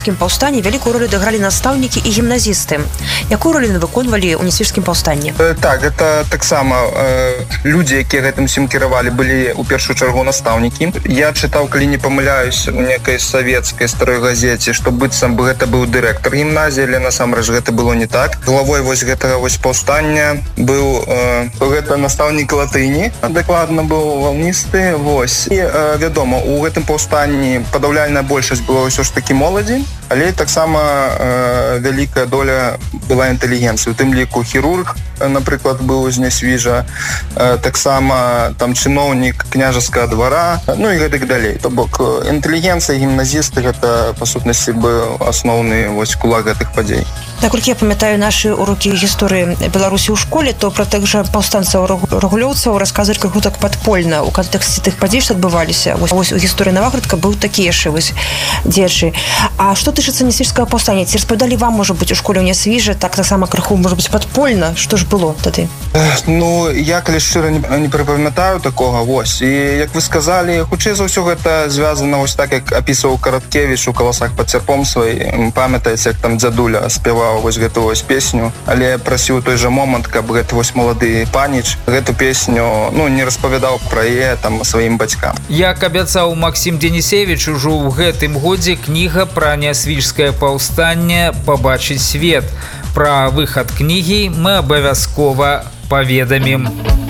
паўстанні вялікую ролю адыгралі настаўнікі і гімназісты. Якую ролю выконвалі ў нясвіжскім паўстанні? Так, гэта таксама людзі, якія гэтым усім кіравалі, былі ў першую чаргу настаўнікі. Я чытаў, калі не памыляюсь, у некай савецкай старой газеце, што быццам бы гэта быў дырэктар гімназіі, але насамрэч гэта было не так. Главой вось гэтага вось паўстання быў гэта настаўнік латыні, дакладна быў валністы, вось. І вядома, у гэтым паўстанні падаўляльная большасць была ўсё ж такі моладзі, але таксама вялікая доля была інтэлігенцыі, у тым ліку хірург, напрыклад, быў з Нясвіжа, таксама там чыноўнік княжаскага двара, ну і гэтак далей. То бок інтэлігенцыя, гімназісты гэта па сутнасці быў асноўны вось кулак гэтых падзей. Наколькі я памятаю нашы урокі гісторыі Беларусі ў школе, то пра тых жа паўстанцаў рагулёўцаў расказваюць крыху так падпольна ў кантэксце тых падзей, што адбываліся. Вось у гісторыі Наваградка быў такі яшчэ вось дзеячы. А што тычыцца нясвіжскага паўстання? Ці распавядалі вам, можа быць, у школе ў Нясвіжа таксама крыху, можа быць, падпольна? Што ж было тады? Ну, я, калі шчыра, не прыпамятаю такога, вось. І, як вы сказалі, хутчэй за ўсё гэта звязана вось так, як апісваў Караткевіч у «Каласах пад цярпом» свой. Памятаеце, як там дзядуля спяваў вось гэту вось песню, але прасіў той жа момант, каб гэты вось малады паніч гэту песню, ну, не распавядаў пра яе там сваім бацькам. Як абяцаў Максім Денісевіч, ужо ў гэтым годзе кніга пра нясвіжскае паўстанне пабачыць свет. Пра выхад кнігі мы абавязкова паведамім.